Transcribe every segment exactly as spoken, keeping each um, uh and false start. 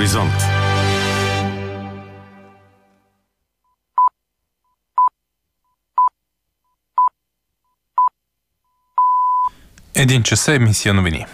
Хоризонт. Един час е емисия новини.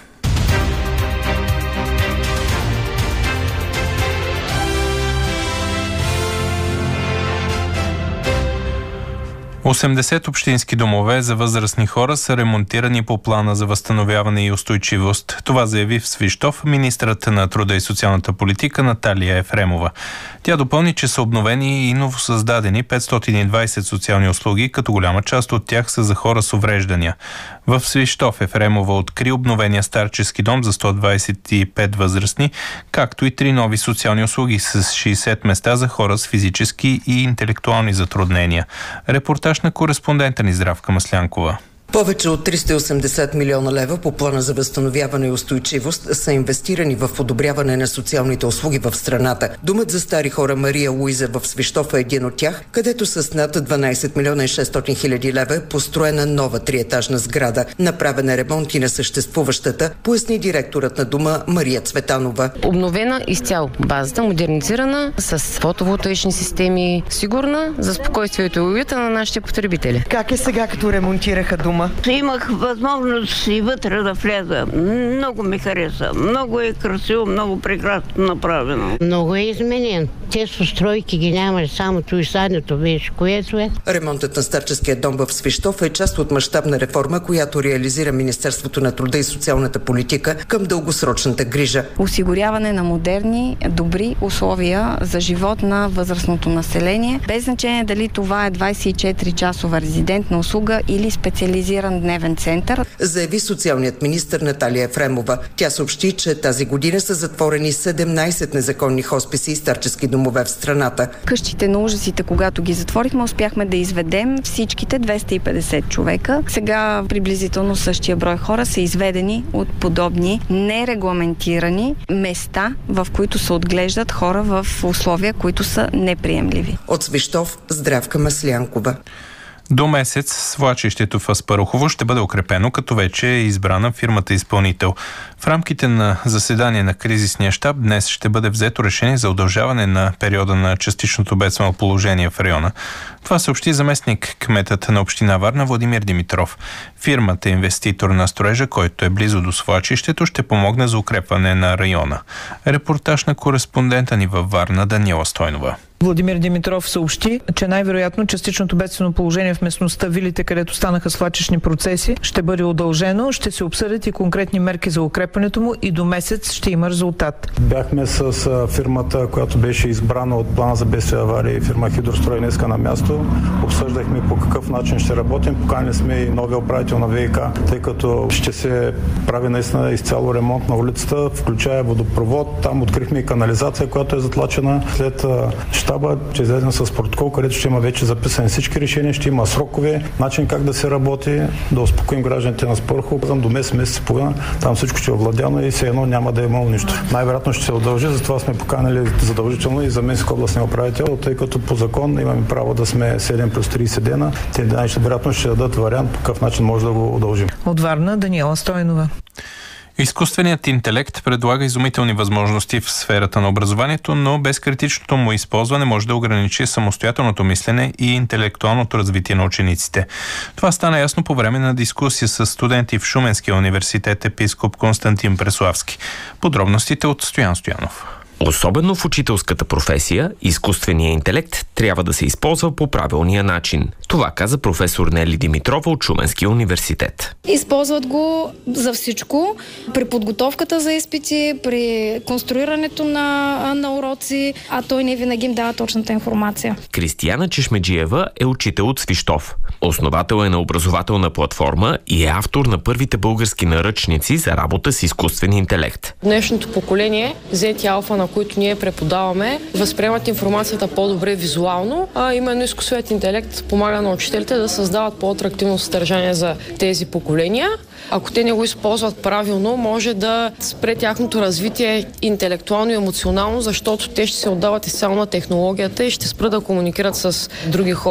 осемдесет общински домове за възрастни хора са ремонтирани по плана за възстановяване и устойчивост. Това заяви в Свищов министърът на труда и социалната политика Наталия Ефремова. Тя допълни, че са обновени и новосъздадени петстотин и двадесет социални услуги, като голяма част от тях са за хора с увреждания. В Свищов Ефремова откри обновения старчески дом за сто двадесет и пет възрастни, както и три нови социални услуги с шейсет места за хора с физически и интелектуални затруднения. Репортаж на кореспондента ни Здравка Маслянкова. Повече от триста и осемдесет милиона лева по плана за възстановяване и устойчивост са инвестирани в подобряване на социалните услуги в страната. Домът за стари хора Мария Луиза в Свищов е един от тях, където с над дванадесет милиона и шестстотин хиляди лева е построена нова триетажна сграда. Направен е ремонт и на съществуващата, поясни директорът на дома Мария Цветанова. Обновена изцяло базата, модернизирана, с фотоволтаични системи, сигурна за спокойствието и уюта на нашите потребители. Как е сега, като ремонтираха дома? Имах възможност и вътре да вляза. Много ми хареса. Много е красиво, много прекрасно направено. Много е изменен. Те стройки ги няма, само и задното беше, което е. Ремонтът на старческия дом в Свищов е част от мащабна реформа, която реализира Министерството на труда и социалната политика към дългосрочната грижа. Осигуряване на модерни, добри условия за живот на възрастното население, без значение дали това е двадесет и четири часова резидентна услуга или специализирана дневен център. Заяви социалният министър Наталия Ефремова. Тя съобщи, че тази година са затворени седемнадесет незаконни хосписи и старчески домове в страната. Къщите на ужасите, когато ги затворихме, успяхме да изведем всичките двеста и петдесет човека. Сега приблизително същия брой хора са изведени от подобни нерегламентирани места, в които се отглеждат хора в условия, които са неприемливи. От Свищов, Здравка Маслянкова. До месец свлачището в Аспарухово ще бъде укрепено, като вече е избрана фирмата изпълнител. В рамките на заседание на кризисния щаб днес ще бъде взето решение за удължаване на периода на частичното бедствено положение в района. Това съобщи заместник кметът на община Варна Владимир Димитров. Фирмата инвеститор на строежа, който е близо до свлачището, ще помогне за укрепване на района. Репортаж на кореспондента ни във Варна Даниела Стойнова. Владимир Димитров съобщи, че най-вероятно частичното бедствено положение в местността Вилите, където станаха свлачищни процеси, ще бъде удължено. Ще се обсъдят и конкретни мерки за укрепването му и до месец ще има резултат. Бяхме с фирмата, която беше избрана от плана за бедствия аварии, фирма Хидрострой, днеска на място. Обсъждахме по какъв начин ще работим. Поканили сме и новия управител на ВиК, тъй като ще се прави наистина изцяло ремонт на улицата, включая водопровод. Там открихме и канализация, която е затлачена. След щаба ще излезем с протокол, където ще има вече записани всички решения, ще има срокове, начин как да се работи, да успокоим гражданите на Аспарухово. До месец, месец и половина, там всичко ще е овладяно и все едно няма да е имало нищо. Най-вероятно ще се удължи, затова сме поканили задължително и заместник областния управител, тъй като по закон имаме право да сме седем плюс тридесет дена. Те най-вероятно ще дадат вариант по какъв начин може да го удължим. От Варна Даниела Стойнова. Изкуственият интелект предлага изумителни възможности в сферата на образованието, но без критичното му използване може да ограничи самостоятелното мислене и интелектуалното развитие на учениците. Това стана ясно по време на дискусия с студенти в Шуменския университет епископ Константин Преславски. Подробностите от Стоян Стоянов. Особено в учителската професия, изкуственият интелект трябва да се използва по правилния начин. Това каза професор Нели Димитрова от Шуменския университет. Използват го за всичко. При подготовката за изпити, при конструирането на, на уроци, а той не винаги им дава точната информация. Кристияна Чешмеджиева е учител от Свищов. Основател е на образователна платформа и е автор на първите български наръчници за работа с изкуствен интелект. Днешното поколение, зет и алфа, на които ние преподаваме, възприемат информацията по-добре визуално, а именно изкуственият интелект помага на учителите да създават по-атрактивно съдържание за тези поколения. Ако те не го използват правилно, може да спре тяхното развитие интелектуално и емоционално, защото те ще се отдават изцяло на технологията и ще спрат да комуникират с други хора.